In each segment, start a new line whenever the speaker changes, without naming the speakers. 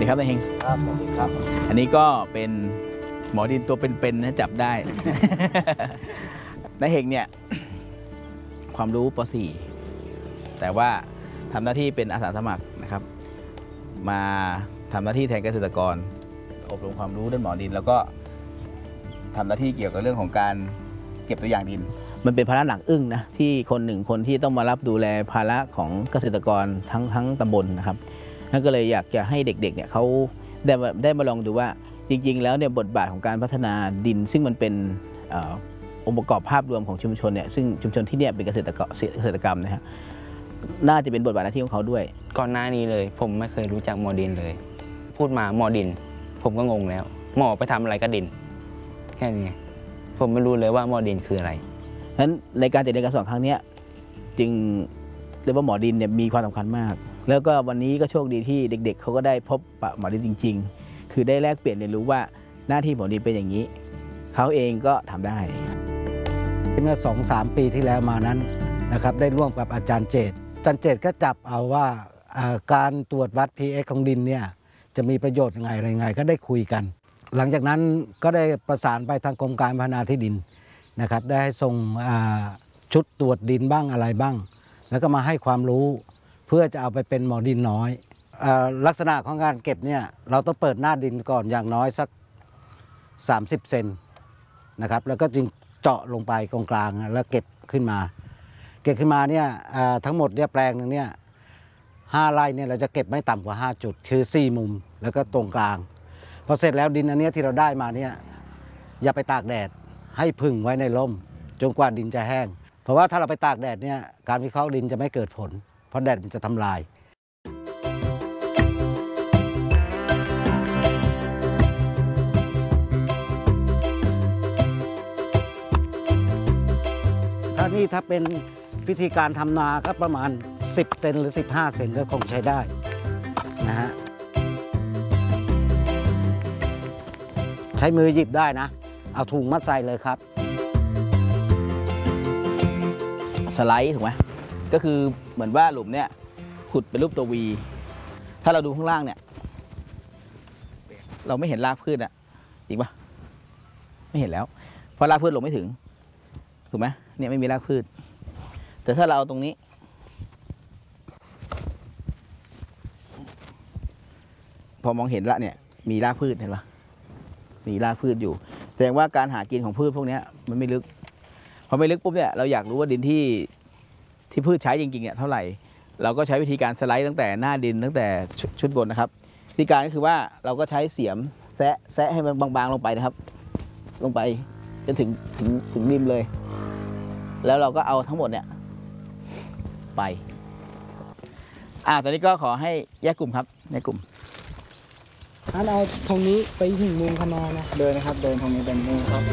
ดีครับนายเฮง
ครับสวัสดีครับ
อันนี้ก็เป็นหมอดินตัวเป็นๆนะจับได้ นายเฮงเนี่ยความรู้ป .4 แต่ว่าทำหน้าที่เป็นอาสาสมัครนะครับมาทำหน้าที่แทนเกษตรกรอบรมความรู้ด้านหมอดินแล้วก็ทำหน้าที่เกี่ยวกับเรื่องของการเก็บตัวอย่างดินมันเป็นภาระหนักอึ้งนะที่คนหนึ่งคนที่ต้องมารับดูแลภาระของเกษตรกรทั้งตำบลนะครับนั่นก็เลยอยากจะให้เด็กๆเนี่ยเขาได้มาลองดูว่าจริงๆแล้วเนี่ยบทบาทของการพัฒนาดินซึ่งมันเป็นองค์ประกอบภาพรวมของชุมชนเนี่ยซึ่งชุมชนที่เนี่ยเป็นเกษตรกรรมนะฮะน่าจะเป็นบทบาทหน้าที่ของเขาด้วย
ก่อนหน้านี้เลยผมไม่เคยรู้จักหมอดินเลยพูดมาหมอดินผมก็งงแล้วหมอไปทำอะไรกับดินแค่นี้ผมไม่รู้เลยว่าหมอดินคืออะไร
ฉะนั้นในการจัดเรียนการสอนครั้งนี้จึงเรียกว่าหมอดินเนี่ยมีความสำคัญมากแล้วก็วันนี้ก็โชคดีที่เด็กๆเขาก็ได้พบปะหมอดินจริงๆคือได้แลกเปลี่ยนเรียนรู้ว่าหน้าที่หมอดินเป็นอย่างนี้เขาเองก็ทำได้
เมื่อ 2-3 ปีที่แล้วมานั้นนะครับได้ร่วมกับอาจารย์เจตอาจารย์เจตก็จับเอาว่าการตรวจวัด pH ของดินเนี่ยจะมีประโยชน์ยังไงอะไรไงก็ได้คุยกันหลังจากนั้นก็ได้ประสานไปทางกรมการพัฒนาที่ดินนะครับได้ให้ส่งชุดตรวจดินบ้างอะไรบ้างแล้วก็มาให้ความรู้เพื่อจะเอาไปเป็นหมอดินน้อยลักษณะของการเก็บเนี่ยเราต้องเปิดหน้าดินก่อนอย่างน้อยสัก30 เซนนะครับแล้วก็จึงเจาะลงไปตรงกลางแล้วเก็บขึ้นมาเนี่ยทั้งหมดเนี่ยแปลงหนึ่งเนี่ย5 ไร่เนี่ยเราจะเก็บไม่ต่ำกว่า5 จุดคือ4 มุมแล้วก็ตรงกลางพอเสร็จแล้วดินอันนี้ที่เราได้มาเนี่ยอย่าไปตากแดดให้ผึ่งไว้ในร่มจนกว่าดินจะแห้งเพราะว่าถ้าเราไปตากแดดเนี่ยการวิเคราะห์ดินจะไม่เกิดผลเพราะแดดมันจะทำลายถ้าเป็นวิธีการทำนาก็ประมาณ10 เซนหรือ15 เซนก็คงใช้ได้นะฮะใช้มือหยิบได้นะเอาถุงมัดใส่เลยครับ
สไลด์ถูกไหมก็คือเหมือนว่าหลุมเนี่ยขุดเป็นรูปตัว V ถ้าเราดูข้างล่างเนี่ยเราไม่เห็นรากพืชอะจริงปะไม่เห็นแล้วเพราะรากพืชลงไม่ถึงถูกไหมเนี่ยไม่มีรากพืชแต่ถ้าเราเอาตรงนี้พอมองเห็นละเนี่ยมีรากพืชเห็นปะมีรากพืชอยู่แสดงว่าการหากินของพืชพวกนี้มันไม่ลึกพอไม่ลึกปุ๊บเนี่ยเราอยากรู้ว่าดินที่พืชใช้จริงๆเนี่ยเท่าไหร่เราก็ใช้วิธีการสไลด์ตั้งแต่หน้าดินตั้งแต่ชุดบนนะครับวิธีการก็คือว่าเราก็ใช้เสียมแซะให้มันบางๆลงไปนะครับลงไปจนถึงริมเลยแล้วเราก็เอาทั้งหมดเนี่ยไปตอนนี้ก็ขอให้แยกกลุ่มครับแยกกลุ่ม
เอาตรงนี้ไปถึงมุมคณะนะ
เดินนะครับเดินตรงนี้เป็นมุมครับ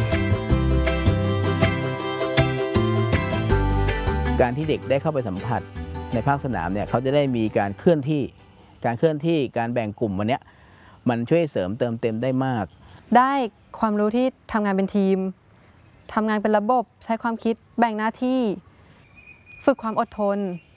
การที่เด็กได้เข้าไปสัมผัสในภาคสนามเนี่ยเขาจะได้มีการเคลื่อนที่การแบ่งกลุ่มวันนี้มันช่วยเสริมเติมเต็มได้มาก
ได้ความรู้ที่ทำงานเป็นทีมทำงานเป็นระบบใช้ความคิดแบ่งหน้าที่ฝึกความอดทน